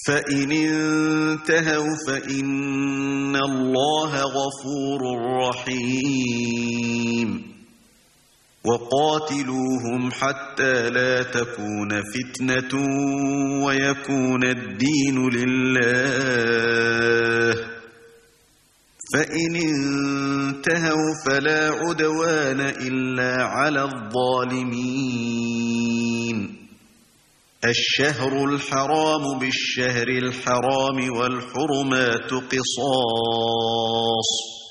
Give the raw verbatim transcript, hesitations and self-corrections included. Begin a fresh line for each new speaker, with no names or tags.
فإن انتهوا فإن الله غفور رحيم وقاتلوهم حتى لا تكون فتنة ويكون الدين لله فإن انتهوا فلا عدوان إلا على الظالمين الشهر الحرام بالشهر الحرام والحرمات قصاص